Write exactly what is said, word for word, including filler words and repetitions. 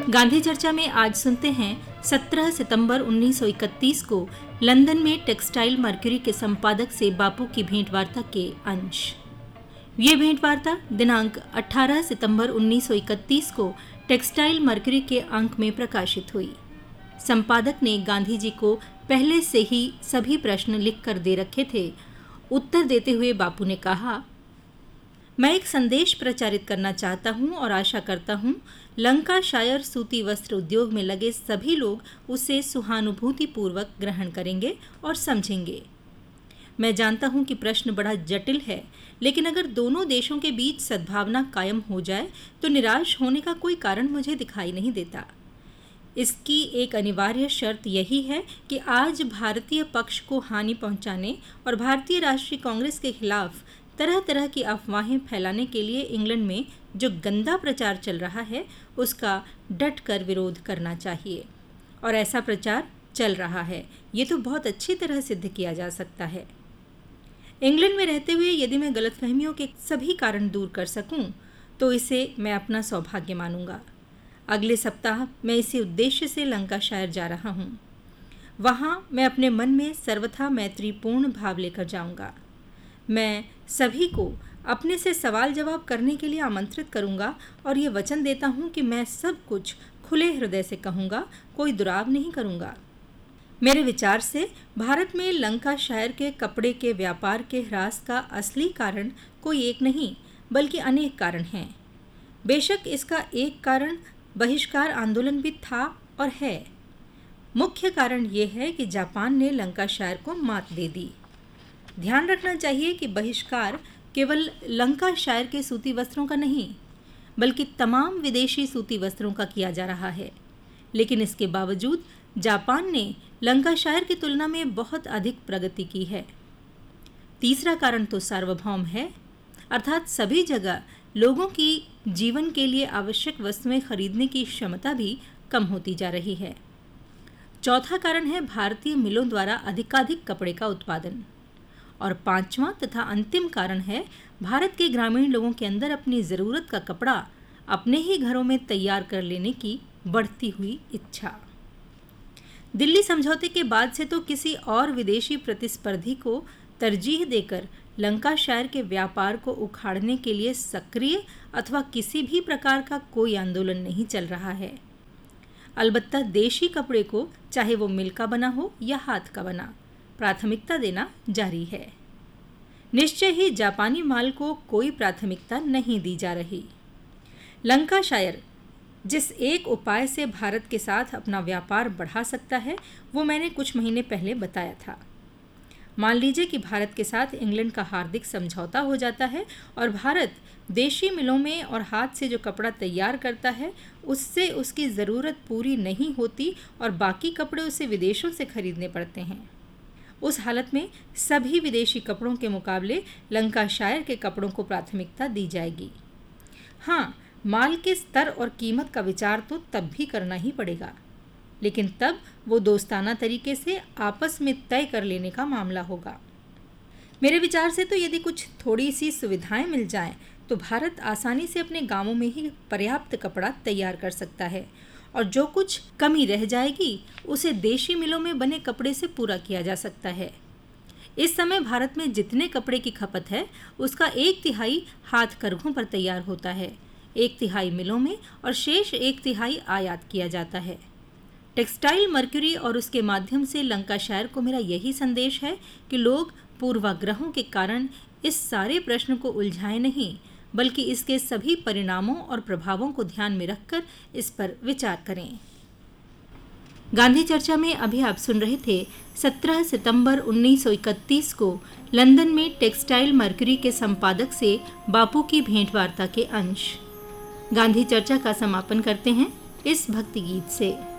गांधी चर्चा में आज सुनते हैं सत्रह सितंबर उन्नीस सौ इकतीस को लंदन में टेक्सटाइल मर्क्यूरी के संपादक से बापू की भेंटवार्ता के अंश। ये भेंटवार्ता दिनांक अठारह सितंबर उन्नीस सौ इकतीस को टेक्सटाइल मर्क्यूरी के अंक में प्रकाशित हुई। संपादक ने गांधी जी को पहले से ही सभी प्रश्न लिख कर दे रखे थे। उत्तर देते हुए बापू ने कहा, मैं एक संदेश प्रचारित करना चाहता हूं और आशा करता हूं लंकाशायर सूती वस्त्र उद्योग में लगे सभी लोग उसे सहानुभूतिपूर्वक ग्रहण करेंगे और समझेंगे। मैं जानता हूं कि प्रश्न बड़ा जटिल है, लेकिन अगर दोनों देशों के बीच सद्भावना कायम हो जाए तो निराश होने का कोई कारण मुझे दिखाई नहीं देता। इसकी एक अनिवार्य शर्त यही है कि आज भारतीय पक्ष को हानि पहुंचाने और भारतीय राष्ट्रीय कांग्रेस के खिलाफ तरह तरह की अफवाहें फैलाने के लिए इंग्लैंड में जो गंदा प्रचार चल रहा है उसका डट कर विरोध करना चाहिए। और ऐसा प्रचार चल रहा है, ये तो बहुत अच्छी तरह सिद्ध किया जा सकता है। इंग्लैंड में रहते हुए यदि मैं गलतफहमियों के सभी कारण दूर कर सकूं, तो इसे मैं अपना सौभाग्य मानूंगा। अगले सप्ताह मैं इसी उद्देश्य से लंकाशायर जा रहा हूं। वहां मैं अपने मन में सर्वथा मैत्रीपूर्ण भाव लेकर जाऊंगा। मैं सभी को अपने से सवाल जवाब करने के लिए आमंत्रित करूंगा और ये वचन देता हूं कि मैं सब कुछ खुले हृदय से कहूंगा, कोई दुराव नहीं करूंगा। मेरे विचार से भारत में लंकाशायर के कपड़े के व्यापार के ह्रास का असली कारण कोई एक नहीं बल्कि अनेक कारण हैं। बेशक इसका एक कारण बहिष्कार आंदोलन भी था और है। मुख्य कारण ये है कि जापान ने लंकाशायर को मात दे दी। ध्यान रखना चाहिए कि बहिष्कार केवल लंकाशायर के सूती वस्त्रों का नहीं बल्कि तमाम विदेशी सूती वस्त्रों का किया जा रहा है, लेकिन इसके बावजूद जापान ने लंकाशायर की तुलना में बहुत अधिक प्रगति की है। तीसरा कारण तो सार्वभौम है, अर्थात सभी जगह लोगों की जीवन के लिए आवश्यक वस्तुएं खरीदने की क्षमता भी कम होती जा रही है। चौथा कारण है भारतीय मिलों द्वारा अधिकाधिक कपड़े का उत्पादन। और पांचवा तथा अंतिम कारण है भारत के ग्रामीण लोगों के अंदर अपनी ज़रूरत का कपड़ा अपने ही घरों में तैयार कर लेने की बढ़ती हुई इच्छा। दिल्ली समझौते के बाद से तो किसी और विदेशी प्रतिस्पर्धी को तरजीह देकर लंकाशायर के व्यापार को उखाड़ने के लिए सक्रिय अथवा किसी भी प्रकार का कोई आंदोलन नहीं चल रहा है। अलबत्ता देशी कपड़े को, चाहे वो मिल का बना हो या हाथ का बना, प्राथमिकता देना जारी है। निश्चय ही जापानी माल को कोई प्राथमिकता नहीं दी जा रही। लंकाशायर जिस एक उपाय से भारत के साथ अपना व्यापार बढ़ा सकता है वो मैंने कुछ महीने पहले बताया था। मान लीजिए कि भारत के साथ इंग्लैंड का हार्दिक समझौता हो जाता है और भारत देशी मिलों में और हाथ से जो कपड़ा तैयार करता है उससे उसकी ज़रूरत पूरी नहीं होती और बाकी कपड़े उसे विदेशों से खरीदने पड़ते हैं। उस हालत में सभी विदेशी कपड़ों के मुकाबले लंकाशायर के कपड़ों को प्राथमिकता दी जाएगी। हाँ, माल के स्तर और कीमत का विचार तो तब भी करना ही पड़ेगा, लेकिन तब वो दोस्ताना तरीके से आपस में तय कर लेने का मामला होगा। मेरे विचार से तो यदि कुछ थोड़ी सी सुविधाएं मिल जाएं, तो भारत आसानी से अपने गांवों में ही पर्याप्त कपड़ा तैयार कर सकता है और जो कुछ कमी रह जाएगी उसे देशी मिलों में बने कपड़े से पूरा किया जा सकता है। इस समय भारत में जितने कपड़े की खपत है उसका एक तिहाई हाथ करघों पर तैयार होता है, एक तिहाई मिलों में और शेष एक तिहाई आयात किया जाता है। टेक्सटाइल मर्क्यूरी और उसके माध्यम से लंकाशायर को मेरा यही संदेश है कि लोग पूर्वाग्रहों के कारण इस सारे प्रश्न को उलझाएं नहीं, बल्कि इसके सभी परिणामों और प्रभावों को ध्यान में रखकर इस पर विचार करें। गांधी चर्चा में अभी आप सुन रहे थे सत्रह सितंबर उन्नीस सौ इकतीस को लंदन में टेक्सटाइल मर्क्यूरी के संपादक से बापू की भेंटवार्ता के अंश। गांधी चर्चा का समापन करते हैं इस भक्ति गीत से।